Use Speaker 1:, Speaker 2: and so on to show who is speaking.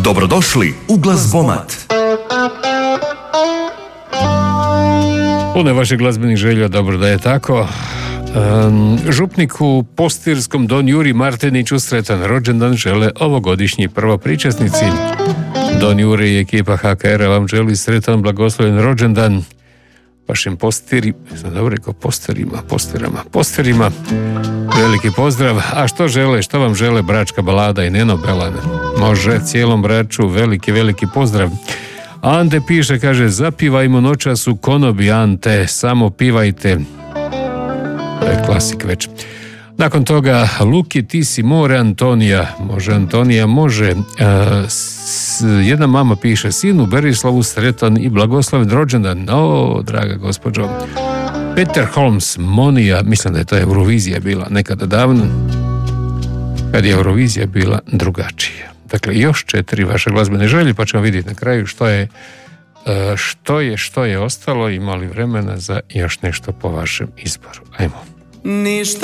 Speaker 1: Dobrodošli u Glazbomat.
Speaker 2: Puno je vaših glazbenih želja, dobro da je tako. Župnik u Postirskom Don Juri Martiniću sretan rođendan žele ovogodišnji prvopričesnici. Don Juri i ekipa HKR-a vam želi sretan blagosloven rođendan vašim posterima. Veliki pozdrav. A što vam žele Bračka balada i Neno Belan? Može cijelom Braču veliki pozdrav. Ante piše, kaže, zapivajmo noćas u konobi, Ante, samo pivajte. To je klasik već. Nakon toga, Luki, ti si more, Antonija. Može, Antonija, može. Jedna mama piše, sinu Berislavu sretan i blagosloven rođendan. O, draga gospođo. Peter Holmes, Monija, mislim da je to Eurovizija bila nekada davno, kad je Eurovizija bila drugačija. Dakle, još 4 vaše glazbene želje, pa ćemo vidjeti na kraju što je ostalo, imali vremena za još nešto po vašem izboru. Ajmo.
Speaker 3: Ništa